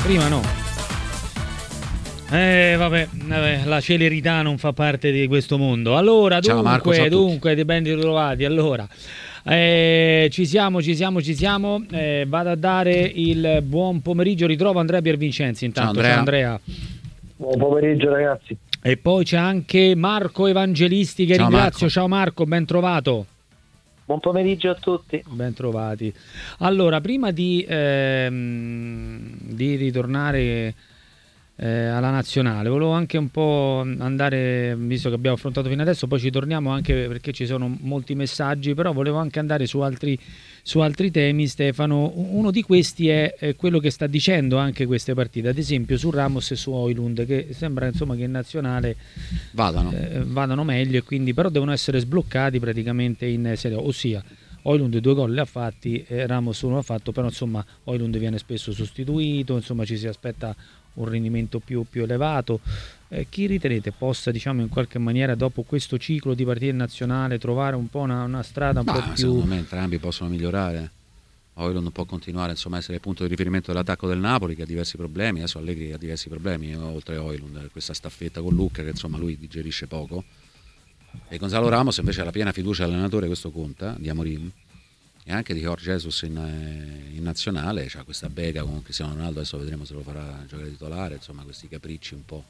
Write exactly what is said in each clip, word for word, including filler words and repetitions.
prima no. Eh vabbè, vabbè, la celerità non fa parte di questo mondo. Allora, ciao, dunque, Marco, ciao dunque, ben ritrovati. Allora, eh, ci siamo, ci siamo, ci siamo. Eh, vado a dare il buon pomeriggio. Ritrovo Andrea Piervincenzi. Intanto, ciao Andrea. Ciao Andrea. Buon pomeriggio, ragazzi. E poi c'è anche Marco Evangelisti, che ciao, ringrazio. Marco. Ciao Marco, ben trovato. Buon pomeriggio a tutti. Ben trovati. Allora, prima di, ehm, di ritornare eh, alla nazionale, volevo anche un po' andare, visto che abbiamo affrontato fino adesso, poi ci torniamo anche perché ci sono molti messaggi, però volevo anche andare su altri, su altri temi, Stefano. Uno di questi è, è quello che sta dicendo anche queste partite, ad esempio su Ramos e su Højlund, che sembra insomma che in nazionale vadano, eh, vadano meglio, e quindi però devono essere sbloccati praticamente in Serie A, ossia Højlund due gol li ha fatti, eh, Ramos uno l'ha fatto, però insomma Højlund viene spesso sostituito, insomma ci si aspetta un rendimento più, più elevato. Eh, chi ritenete possa, diciamo, in qualche maniera dopo questo ciclo di partite nazionale trovare un po' una, una strada un ma, po' più... Secondo me entrambi possono migliorare. Højlund può continuare insomma a essere il punto di riferimento dell'attacco del Napoli, che ha diversi problemi. Adesso Allegri ha diversi problemi, oltre a Højlund, questa staffetta con Lucca che insomma lui digerisce poco, e Gonzalo Ramos invece ha la piena fiducia dell'allenatore, questo conta, di Amorim, e anche di Jorge Jesus in, in nazionale. C'ha questa bega con Cristiano Ronaldo, adesso vedremo se lo farà giocare titolare, insomma questi capricci un po'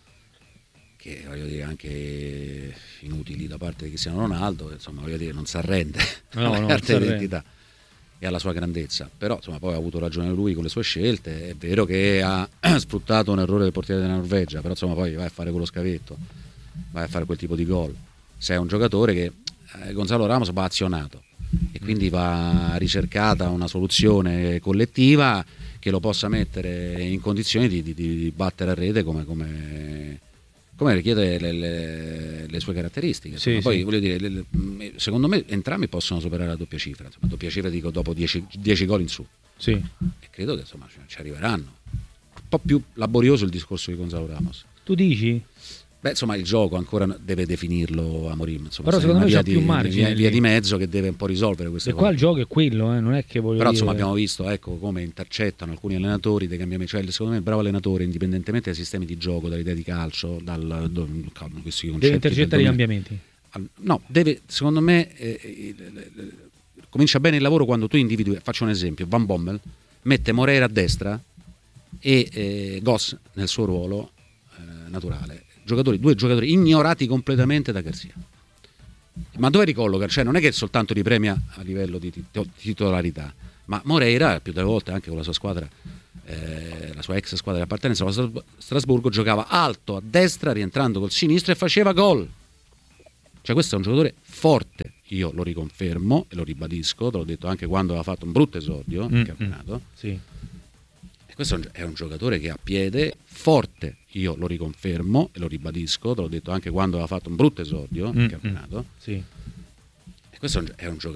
che voglio dire anche inutili da parte di Cristiano Ronaldo, insomma voglio dire non si arrende no, alla no, carta d'identità e alla sua grandezza, però insomma poi ha avuto ragione lui con le sue scelte. È vero che ha sfruttato un errore del portiere della Norvegia, però insomma poi vai a fare quello scavetto, vai a fare quel tipo di gol, sei un giocatore che eh, Gonzalo Ramos va azionato e quindi va ricercata una soluzione collettiva che lo possa mettere in condizioni di, di, di battere a rete come, come, come richiede le, le, le sue caratteristiche. Sì, poi sì. voglio dire, le, le, secondo me entrambi possono superare la doppia cifra, insomma, doppia cifra dico dopo dieci gol in su, sì. e credo che insomma ci arriveranno. Un po' più laborioso il discorso di Gonzalo Ramos. Tu dici? Beh, insomma, il gioco ancora deve definirlo Amorim. Insomma, però secondo me c'è più margine. Via, via di mezzo che deve un po' risolvere queste e cose. qua il gioco è quello, eh, non è che voglio Però dire... insomma abbiamo visto ecco come intercettano alcuni allenatori dei cambiamenti. Cioè, secondo me il bravo allenatore, indipendentemente dai sistemi di gioco, dall'idea di calcio, dal do, questi concetti, deve intercettare i cambiamenti. No, deve, secondo me eh, eh, eh, comincia bene il lavoro quando tu individui. Faccio un esempio: Van Bommel mette Moreira a destra e eh, Goss nel suo ruolo eh, naturale. Giocatori, due giocatori ignorati completamente da Garcia. Ma dove ricolloca? Cioè non è che soltanto li premia a livello di titolarità, ma Moreira più delle volte anche con la sua squadra, eh, la sua ex squadra di appartenenza a Strasburgo, giocava alto a destra rientrando col sinistro e faceva gol. Cioè questo è un giocatore forte, io lo riconfermo e lo ribadisco, te l'ho detto anche quando aveva fatto un brutto esordio mm, in campionato. Mm, sì. Questo è un giocatore che ha piede forte, io lo riconfermo e lo ribadisco, te l'ho detto anche quando aveva fatto un brutto esordio mm, in campionato. Sì. E questo è un giocatore